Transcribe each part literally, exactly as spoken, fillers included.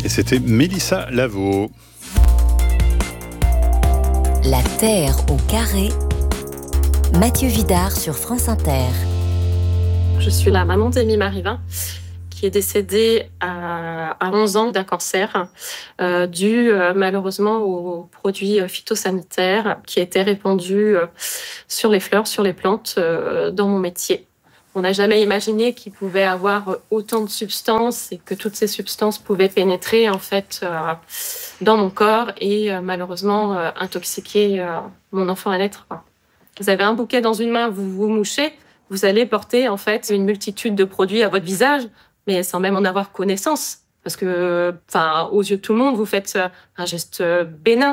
Et c'était Mélissa Lavo. La Terre au carré. Mathieu Vidard sur France Inter. Je suis la maman d'Amy Marivin, qui est décédée à, à onze ans d'un cancer euh, dû euh, malheureusement aux produits phytosanitaires qui étaient répandus euh, sur les fleurs, sur les plantes euh, dans mon métier. On n'a jamais imaginé qu'il pouvait avoir autant de substances et que toutes ces substances pouvaient pénétrer en fait euh, dans mon corps et euh, malheureusement euh, intoxiquer euh, mon enfant à naître. Vous avez un bouquet dans une main, vous vous mouchez, vous allez porter en fait une multitude de produits à votre visage, mais sans même en avoir connaissance. Parce que, enfin, aux yeux de tout le monde, vous faites un geste bénin.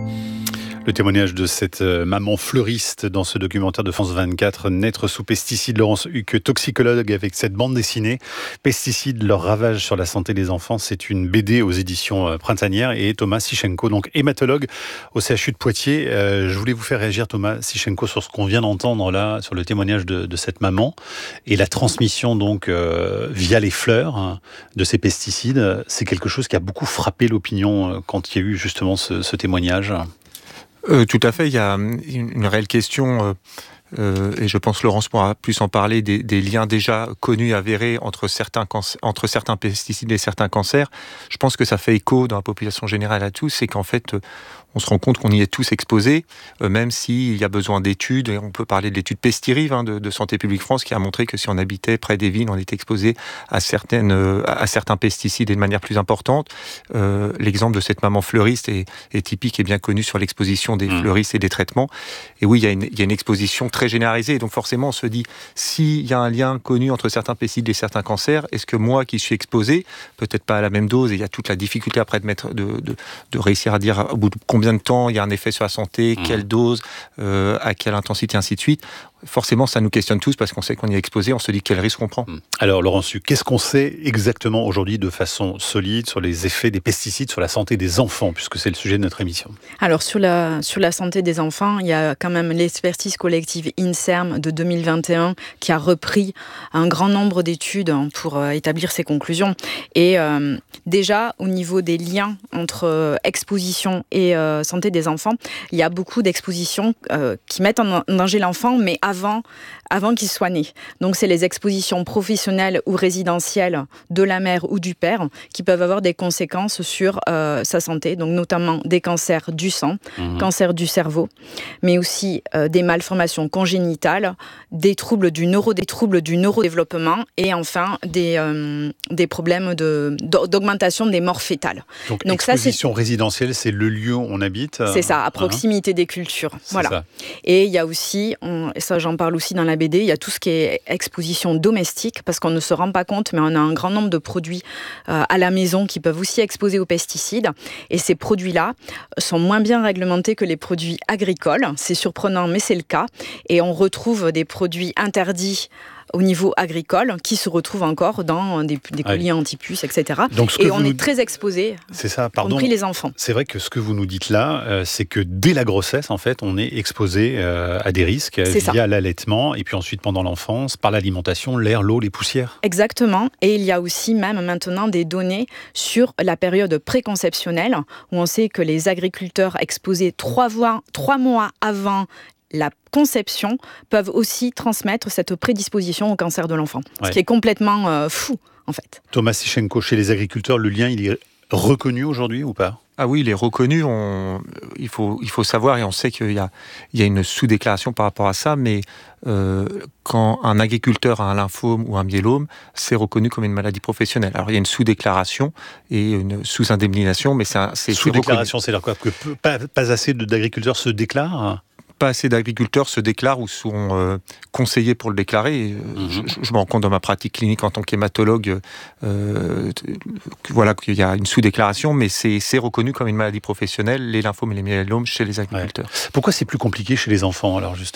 Le témoignage de cette maman fleuriste dans ce documentaire de France vingt-quatre, Naître sous pesticides. Laurence Huck, toxicologue, avec cette bande dessinée. Pesticides, leur ravage sur la santé des enfants. C'est une B D aux éditions Printanières. Et Thomas Sichenko, donc hématologue au C H U de Poitiers. Euh, je voulais vous faire réagir, Thomas Sichenko, sur ce qu'on vient d'entendre là, sur le témoignage de, de cette maman et la transmission donc euh, via les fleurs hein, de ces pesticides. C'est quelque chose qui a beaucoup frappé l'opinion euh, quand il y a eu justement ce, ce témoignage. Euh, tout à fait, il y a une, une réelle question, euh, euh, et je pense Laurence pourra plus en parler, des, des liens déjà connus et avérés entre certains, canc- entre certains pesticides et certains cancers. Je pense que ça fait écho dans la population générale à tous, c'est qu'en fait, euh, on se rend compte qu'on y est tous exposés, euh, même s'il y a besoin d'études, et on peut parler de l'étude Pestirive hein, de, de Santé publique France, qui a montré que si on habitait près des villes, on était exposé à, certaines, euh, à certains pesticides et de manière plus importante. Euh, l'exemple de cette maman fleuriste est, est typique et bien connu sur l'exposition des mmh. fleuristes et des traitements. Et oui, il y a une, il y a une exposition très généralisée, et donc forcément on se dit, s'il y a un lien connu entre certains pesticides et certains cancers, est-ce que moi qui suis exposé, peut-être pas à la même dose, et il y a toute la difficulté après de, mettre, de, de, de réussir à dire au bout de combien de temps il y a un effet sur la santé, mmh. quelle dose, euh, à quelle intensité, ainsi de suite. Forcément, ça nous questionne tous parce qu'on sait qu'on y est exposé, on se dit quel risque on prend. Alors, Laurence Huck, qu'est-ce qu'on sait exactement aujourd'hui de façon solide sur les effets des pesticides sur la santé des enfants, puisque c'est le sujet de notre émission? Alors, sur la, sur la santé des enfants, il y a quand même l'expertise collective INSERM de deux mille vingt et un qui a repris un grand nombre d'études pour euh, établir ses conclusions. Et euh, déjà, au niveau des liens entre euh, exposition et euh, santé des enfants, il y a beaucoup d'expositions euh, qui mettent en danger l'enfant, mais avant, avant qu'il soit né. Donc, c'est les expositions professionnelles ou résidentielles de la mère ou du père qui peuvent avoir des conséquences sur euh, sa santé, donc notamment des cancers du sang, mmh. cancers du cerveau, mais aussi euh, des malformations congénitales, des troubles du neuro, des troubles du neurodéveloppement et enfin des, euh, des problèmes de, d'augmentation des morts fétales. Donc, donc exposition ça, c'est... résidentielle, c'est le lieu où on habite. C'est ça, à proximité hein. des cultures. C'est voilà. Ça. Et il y a aussi, on, et ça j'en parle aussi dans la B D, il y a tout ce qui est exposition domestique, parce qu'on ne se rend pas compte, mais on a un grand nombre de produits euh, à la maison qui peuvent aussi exposer aux pesticides. Et ces produits-là sont moins bien réglementés que les produits agricoles. C'est surprenant, mais c'est le cas. Et on retrouve des produits interdits au niveau agricole, qui se retrouvent encore dans des, des colliers ouais. anti-puces, et cetera. Donc, et on est nous... très exposés, c'est ça, pardon. compris les enfants. C'est vrai que ce que vous nous dites là, euh, c'est que dès la grossesse, en fait, on est exposé euh, à des risques c'est via ça. l'allaitement, et puis ensuite pendant l'enfance, par l'alimentation, l'air, l'eau, les poussières. Exactement. Et il y a aussi même maintenant des données sur la période préconceptionnelle, où on sait que les agriculteurs exposés trois mois, trois mois avant la conception peuvent aussi transmettre cette prédisposition au cancer de l'enfant. Ouais. Ce qui est complètement euh, fou, en fait. Thomas Sichenko, chez les agriculteurs, le lien, il est reconnu aujourd'hui ou pas ? Ah oui, il est reconnu. On, il, faut, il faut savoir, et on sait qu'il y a, il y a une sous-déclaration par rapport à ça, mais euh, quand un agriculteur a un lymphome ou un myélome, c'est reconnu comme une maladie professionnelle. Alors il y a une sous-déclaration et une sous-indemnisation, mais c'est, c'est sous-déclaration, c'est c'est-à-dire quoi ? Que pas, pas assez d'agriculteurs se déclarent ? Pas assez d'agriculteurs se déclarent ou sont euh, conseillés pour le déclarer. Mmh. Je, je me rends compte dans ma pratique clinique en tant qu'hématologue euh, que, voilà, qu'il y a une sous-déclaration, mais c'est, c'est reconnu comme une maladie professionnelle, les lymphomes et les myélomes chez les agriculteurs. Ouais. Pourquoi c'est plus compliqué chez les enfants, alors, justement ?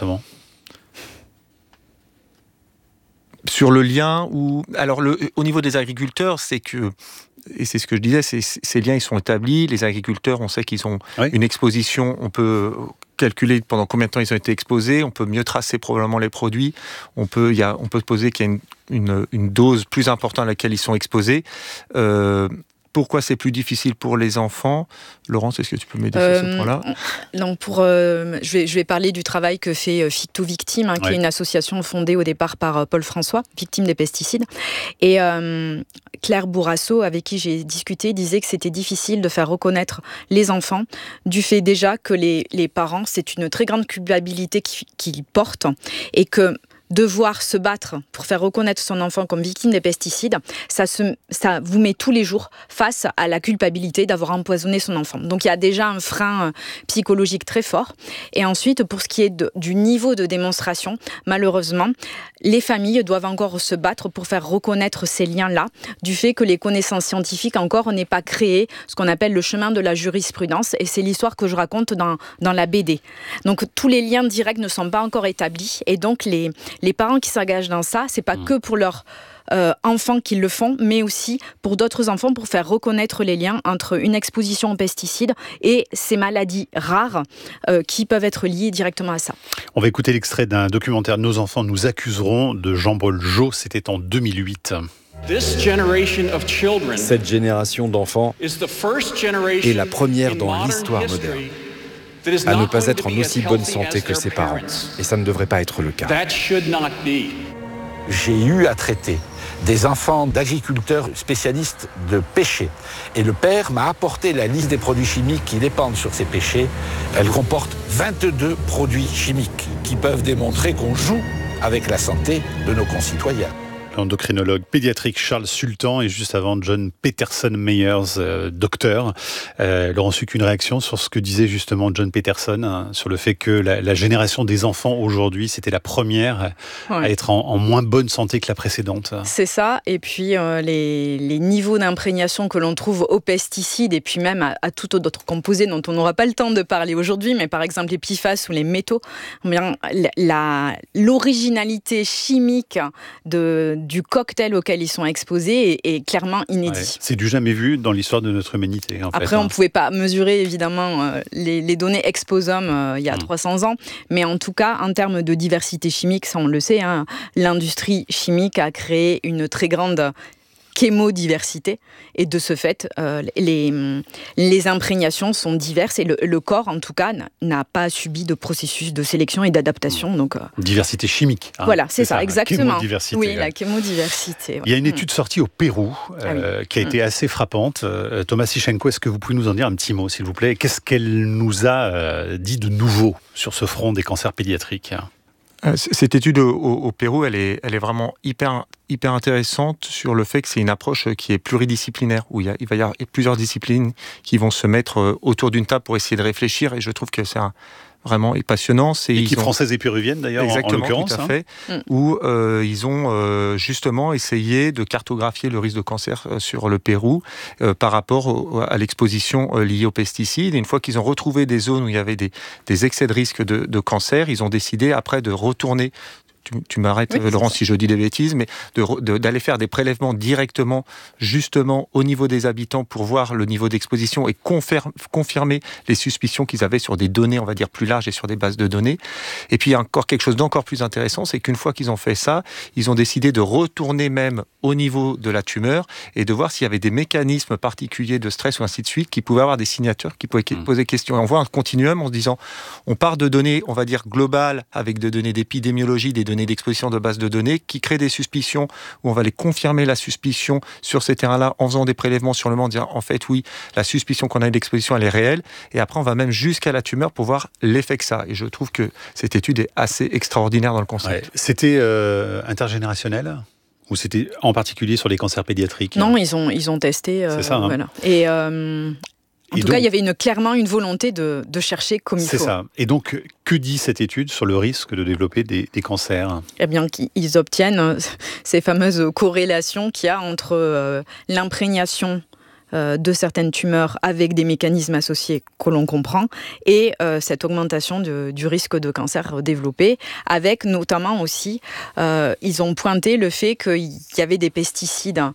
Sur le lien où... Alors, le, au niveau des agriculteurs, c'est que... Et c'est ce que je disais, c'est, ces liens, ils sont établis. Les agriculteurs, on sait qu'ils ont oui. une exposition. On peut calculer pendant combien de temps ils ont été exposés. On peut mieux tracer probablement les produits. On peut, il y a, on peut poser qu'il y a une, une, une dose plus importante à laquelle ils sont exposés. Euh, pourquoi c'est plus difficile pour les enfants? Laurence, est-ce que tu peux m'aider euh, sur ce point-là? Non, pour, euh, je, vais, je vais parler du travail que fait Phyto-Victime, hein, qui ouais. est une association fondée au départ par Paul François, victime des pesticides. Et euh, Claire Bourrasso, avec qui j'ai discuté, disait que c'était difficile de faire reconnaître les enfants du fait déjà que les, les parents, c'est une très grande culpabilité qu'ils, qu'ils portent et que devoir se battre pour faire reconnaître son enfant comme victime des pesticides, ça, se, ça vous met tous les jours face à la culpabilité d'avoir empoisonné son enfant. Donc il y a déjà un frein psychologique très fort. Et ensuite, pour ce qui est de, du niveau de démonstration, malheureusement, les familles doivent encore se battre pour faire reconnaître ces liens-là, du fait que les connaissances scientifiques encore n'aient pas créé ce qu'on appelle le chemin de la jurisprudence. Et c'est l'histoire que je raconte dans, dans la B D. Donc tous les liens directs ne sont pas encore établis. Et donc les Les parents qui s'engagent dans ça, c'est pas mmh. que pour leurs euh, enfants qu'ils le font, mais aussi pour d'autres enfants, pour faire reconnaître les liens entre une exposition aux pesticides et ces maladies rares euh, qui peuvent être liées directement à ça. On va écouter l'extrait d'un documentaire « Nos enfants nous accuseront » de Jean-Paul Jot, c'était en deux mille huit. Cette génération d'enfants est la première dans l'histoire moderne à ne pas être en aussi bonne santé que ses parents. Et ça ne devrait pas être le cas. J'ai eu à traiter des enfants d'agriculteurs spécialistes de pêcher. Et le père m'a apporté la liste des produits chimiques qui dépendent sur ces pêchés. Elle comporte vingt-deux produits chimiques qui peuvent démontrer qu'on joue avec la santé de nos concitoyens. L'endocrinologue pédiatrique Charles Sultan et juste avant John Peterson Meyers, euh, docteur. Euh, Laurent Suc, une réaction sur ce que disait justement John Peterson, hein, sur le fait que la, la génération des enfants aujourd'hui, c'était la première ouais. à être en, en moins bonne santé que la précédente. C'est ça, et puis euh, les, les niveaux d'imprégnation que l'on trouve aux pesticides et puis même à, à tout autre composé dont on n'aura pas le temps de parler aujourd'hui, mais par exemple les P F A S ou les métaux, eh bien, la, l'originalité chimique de du cocktail auquel ils sont exposés est, est clairement inédit. Ouais, c'est du jamais vu dans l'histoire de notre humanité. En Après, fait, on hein. ne pouvait pas mesurer évidemment euh, les, les données exposome euh, il y a mmh. trois cents ans, mais en tout cas, en termes de diversité chimique, ça on le sait, hein, l'industrie chimique a créé une très grande chémodiversité et de ce fait euh, les, les imprégnations sont diverses et le, le corps en tout cas n'a pas subi de processus de sélection et d'adaptation. Donc, euh... diversité chimique. Hein, voilà, c'est, c'est ça, ça, exactement. Chémodiversité, oui, ouais. la chémodiversité. Ouais. Il y a une étude sortie au Pérou euh, ah oui. qui a été mmh. assez frappante. Euh, Thomas Sichenko, est-ce que vous pouvez nous en dire un petit mot, s'il vous plaît? Qu'est-ce qu'elle nous a euh, dit de nouveau sur ce front des cancers pédiatriques? Cette étude au, au Pérou, elle est, elle est vraiment hyper, hyper intéressante sur le fait que c'est une approche qui est pluridisciplinaire, où il, y a, il va y avoir plusieurs disciplines qui vont se mettre autour d'une table pour essayer de réfléchir, et je trouve que c'est un, vraiment passionnant. C'est Équipe ont... française et péruvienne d'ailleurs, exactement, en, en l'occurrence. Tout à fait, hein. Où euh, ils ont euh, justement essayé de cartographier le risque de cancer euh, sur le Pérou euh, par rapport au, à l'exposition euh, liée aux pesticides. Et une fois qu'ils ont retrouvé des zones où il y avait des, des excès de risque de, de cancer, ils ont décidé après de retourner. Tu, tu m'arrêtes, oui, Laurent, si je dis des bêtises, mais de, de, d'aller faire des prélèvements directement, justement, au niveau des habitants pour voir le niveau d'exposition et confirme, confirmer les suspicions qu'ils avaient sur des données, on va dire, plus larges et sur des bases de données. Et puis, il y a encore quelque chose d'encore plus intéressant, c'est qu'une fois qu'ils ont fait ça, ils ont décidé de retourner même au niveau de la tumeur et de voir s'il y avait des mécanismes particuliers de stress ou ainsi de suite qui pouvaient avoir des signatures qui pouvaient mmh. poser question. Et on voit un continuum en se disant, on part de données, on va dire, globales, avec des données d'épidémiologie, des données d'exposition de bases de données qui créent des suspicions où on va les confirmer la suspicion sur ces terrains-là en faisant des prélèvements sur le monde, en disant en fait oui, la suspicion qu'on a d'exposition elle est réelle, et après on va même jusqu'à la tumeur pour voir l'effet que ça a. Et je trouve que cette étude est assez extraordinaire dans le concept. Ouais. C'était euh, intergénérationnel ou c'était en particulier sur les cancers pédiatriques? Non, ils ont, ils ont testé. Euh, C'est ça. Hein. Voilà. Et euh, En Et tout donc, cas, il y avait une, clairement une volonté de, de chercher comme il faut. C'est ça. Et donc, que dit cette étude sur le risque de développer des, des cancers? Eh bien, ils obtiennent ces fameuses corrélations qu'il y a entre euh, l'imprégnation euh, de certaines tumeurs avec des mécanismes associés que l'on comprend et euh, cette augmentation de, du risque de cancer développé, avec notamment aussi, euh, ils ont pointé le fait qu'il y avait des pesticides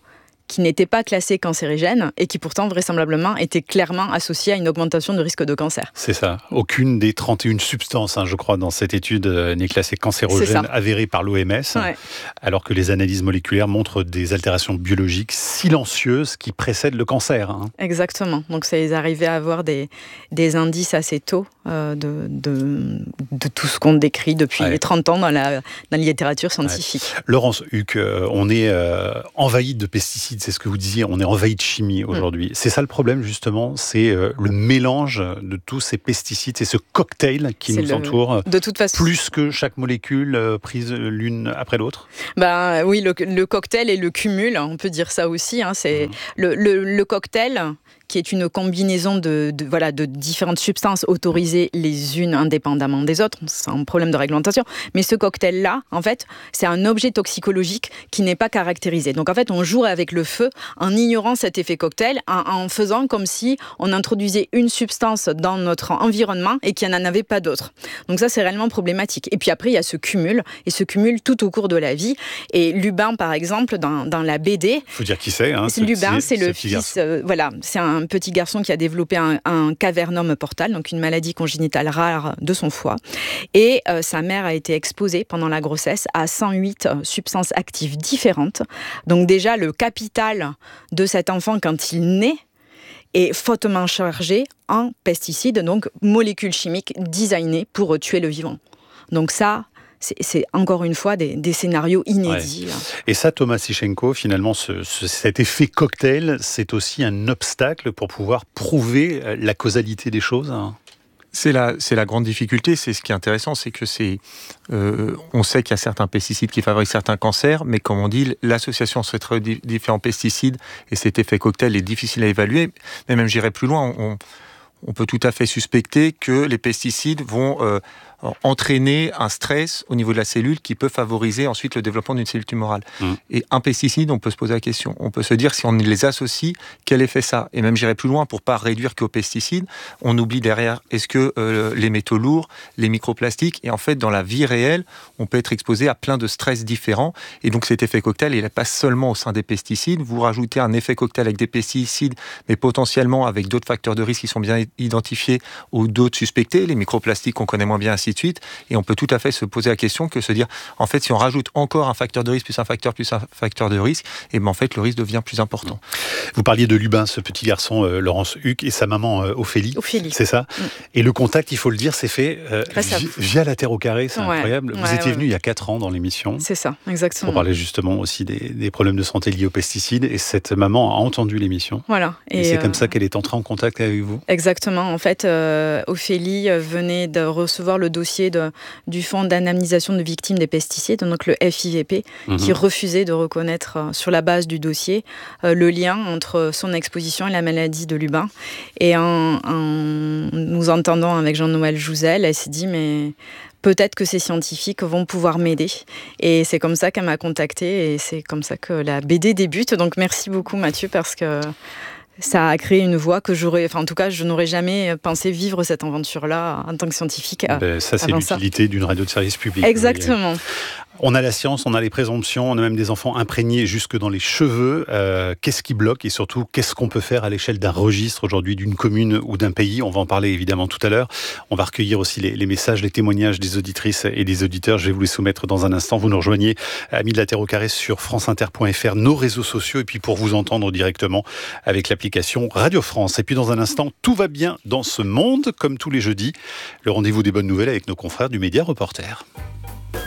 qui n'étaient pas classées cancérigènes et qui pourtant vraisemblablement étaient clairement associées à une augmentation de risque de cancer. C'est ça. Aucune des trente et une substances, hein, je crois, dans cette étude euh, n'est classée cancérogène avérée par l'O M S, ouais. alors que les analyses moléculaires montrent des altérations biologiques silencieuses qui précèdent le cancer. Hein. Exactement. Donc, ça les arrivait à avoir des, des indices assez tôt euh, de, de, de tout ce qu'on décrit depuis ouais. trente ans dans la, dans la littérature scientifique. Ouais. Laurence Huck, euh, on est euh, envahi de pesticides, c'est ce que vous disiez, on est envahi de chimie aujourd'hui. Mmh. C'est ça le problème, justement, c'est euh, le mélange de tous ces pesticides, c'est ce cocktail qui c'est nous le... entoure, de toute façon... plus que chaque molécule euh, prise l'une après l'autre. Ben, oui, le, le cocktail et le cumul, on peut dire ça aussi. Hein, c'est mmh. le, le, le cocktail qui est une combinaison de, de, voilà, de différentes substances autorisées les unes indépendamment des autres. C'est un problème de réglementation. Mais ce cocktail-là, en fait, c'est un objet toxicologique qui n'est pas caractérisé. Donc, en fait, on joue avec le feu en ignorant cet effet cocktail, en, en faisant comme si on introduisait une substance dans notre environnement et qu'il n'y en avait pas d'autre. Donc ça, c'est réellement problématique. Et puis après, il y a ce cumul, et ce cumul tout au cours de la vie. Et Lubin, par exemple, dans, dans la B D... Il faut dire qui c'est. Hein, c'est Lubin, petit, c'est le fils... Euh, voilà, c'est un un petit garçon qui a développé un, un cavernome portal, donc une maladie congénitale rare de son foie. Et euh, sa mère a été exposée pendant la grossesse à cent huit substances actives différentes. Donc déjà, le capital de cet enfant quand il naît est fortement chargé en pesticides, donc molécules chimiques designées pour tuer le vivant. Donc ça... C'est, c'est encore une fois des, des scénarios inédits. Ouais. Et ça, Thomas Sichenko, finalement, ce, ce, cet effet cocktail, c'est aussi un obstacle pour pouvoir prouver la causalité des choses. C'est la, c'est la grande difficulté. C'est ce qui est intéressant, c'est que c'est, euh, on sait qu'il y a certains pesticides qui favorisent certains cancers, mais comme on dit, l'association entre différents pesticides et cet effet cocktail est difficile à évaluer. Mais même, j'irai plus loin. On, on peut tout à fait suspecter que les pesticides vont euh, entraîner un stress au niveau de la cellule qui peut favoriser ensuite le développement d'une cellule tumorale. Mmh. Et un pesticide, on peut se poser la question. On peut se dire, si on les associe, quel effet ça a ? Et même, j'irai plus loin, pour ne pas réduire qu'aux pesticides, on oublie derrière, est-ce que euh, les métaux lourds, les microplastiques, et en fait, dans la vie réelle, on peut être exposé à plein de stress différents. Et donc, cet effet cocktail, il n'est pas seulement au sein des pesticides. Vous rajoutez un effet cocktail avec des pesticides, mais potentiellement avec d'autres facteurs de risque qui sont bien identifiés ou d'autres suspectés, les microplastiques qu'on connaît moins bien, ainsi de suite. Et on peut tout à fait se poser la question que se dire, en fait, si on rajoute encore un facteur de risque, plus un facteur, plus un facteur de risque, et ben en fait, le risque devient plus important. Vous parliez de Lubin, ce petit garçon, euh, Laurence Huck, et sa maman euh, Ophélie. Ophélie. C'est ça. Mm. Et le contact, il faut le dire, c'est fait euh, vi- via la Terre au carré, c'est ouais. incroyable. Vous ouais, étiez ouais. venu il y a quatre ans dans l'émission. C'est ça, exactement. Pour parler justement aussi des, des problèmes de santé liés aux pesticides, et cette maman a entendu l'émission. Voilà. Et, et c'est euh... comme ça qu'elle est entrée en contact avec vous. Exactement. En fait, euh, Ophélie venait de recevoir le dossier de, du Fonds d'indemnisation de victimes des pesticides, donc le F I V P, mmh. qui refusait de reconnaître, euh, sur la base du dossier, euh, le lien entre son exposition et la maladie de Lubin. Et en, en nous entendant avec Jean-Noël Jouzel, elle s'est dit, mais peut-être que ces scientifiques vont pouvoir m'aider. Et c'est comme ça qu'elle m'a contactée, et c'est comme ça que la B D débute. Donc merci beaucoup Mathieu, parce que ça a créé une voie que j'aurais, enfin en tout cas, je n'aurais jamais pensé vivre cette aventure-là en tant que scientifique. Ben, ça, c'est l'utilité ça. d'une radio de service public. Exactement. Oui. On a la science, on a les présomptions, on a même des enfants imprégnés jusque dans les cheveux. Euh, qu'est-ce qui bloque et surtout, qu'est-ce qu'on peut faire à l'échelle d'un registre aujourd'hui, d'une commune ou d'un pays ? On va en parler évidemment tout à l'heure. On va recueillir aussi les, les messages, les témoignages des auditrices et des auditeurs. Je vais vous les soumettre dans un instant. Vous nous rejoignez, amis de la Terre au carré, sur franceinter point f r, nos réseaux sociaux, et puis pour vous entendre directement avec l'application Radio France. Et puis dans un instant, tout va bien dans ce monde, comme tous les jeudis. Le rendez-vous des bonnes nouvelles avec nos confrères du Média Reporter.